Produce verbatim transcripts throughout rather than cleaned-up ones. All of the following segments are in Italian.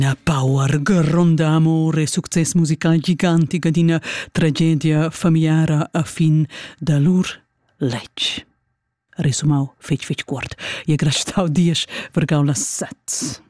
Una power, grande amore, success musical gigantica di una tragedia familiare a fin da lur legge. Resumau, fetch fetch quart. Je grastau dies vergau las sets.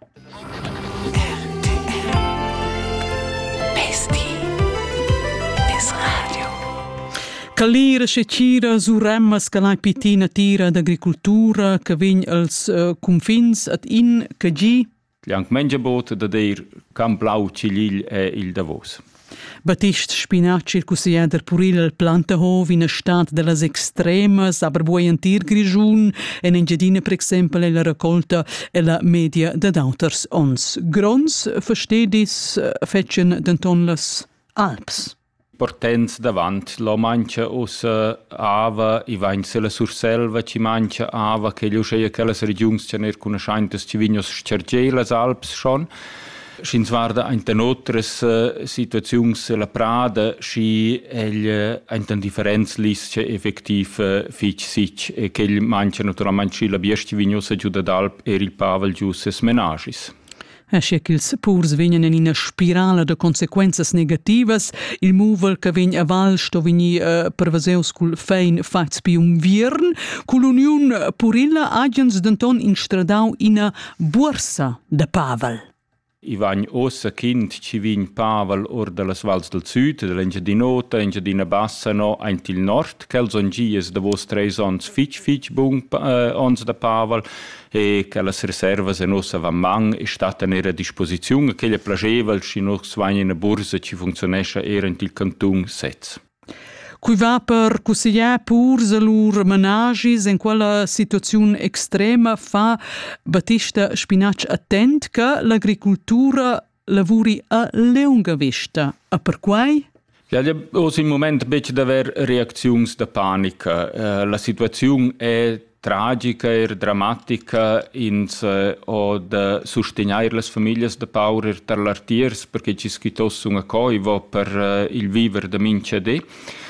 Calira se cira suremmas che la pitina tira d'agricultura che vegn als uh, confins ad in che gi Lianc mengiabot da dir Camp Blau Cilil e il Davos. Battist Spinacci il cusieder puril al plantahov in a stat de las extremas, aber vuoi antir grigiun en engiadina per exempel la raccolta e la media de d'auters ons. Grons verstedis uh, fetchen denton las Alps. Portens davant, lo mancha ossa ava, i vain se la surselva, ci mancha ava, che gli scheia che las regiuns ce ner conoscentes ci vignos scergei las Alps schon. Schins varda ein ten otres uh, situaziuns la Prada, schi egl ein ten differenz lis che effektiv uh, fitch sich, e che gli mancha naturalmente schi la biesti vignos giù d'Alp e il Pavel gius es menagis. Esce che ils purs venien in una spirale de consequences negativas, il muvel che vegn a val sto vegni uh, pervaseus cul fein fats pi un viern, cul l'uniun purilla agens denton instradau in a borsa de Pavel. I vagn ossa kind ci vign Pavel or de las Vals del Sud, de l'Engiadinota, Engiadina Bassa no aint il Nord, quels on gies de vos treis ons fitch fitch bung uh, ons de Pavel, e che las reservas en ossa van mang e stat en era disposizione, che le plagevel ci nos vain in a borsa ci funzionescha era in il canton Setz. Cui va per consigliare purs lur menagis in quella situazione estrema fa Battista Spinacci attent che l'agricoltura lavori a lunga vista. A per quai? Ja, ja, os in moment bec d'aver reacziuns da panica. Uh, la situazione è tragica e drammatica ins uh, o da sostenere le famiglie da paura per l'artiers perché ci schitos una coiva per uh, il vivere da mince de.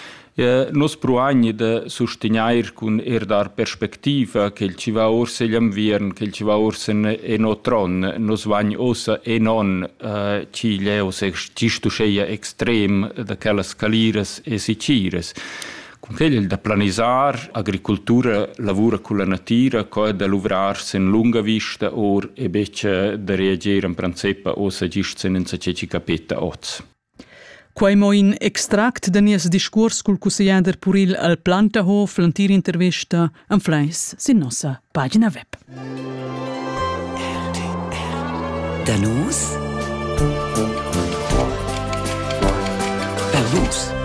Uh, nos pruagni da sostenere con er dar perspectiva che ci va orse gli amviern, che ci va orse e no tron, nos vagn ossa e non uh, ci leo se ci stuscheia extrem da quelle scalires e sicires. Con che il da planisar, agricoltura lavora con la natura, che da luvrarsi in lunga vista or e becce da reagire in pranzeppa o se gistsen in se ci capetta oz. Quai mo in extract da nies discurs cul cusiader puril al Plantahof l'antir intervista en fleis sin nossa pagina web. Danus per vus.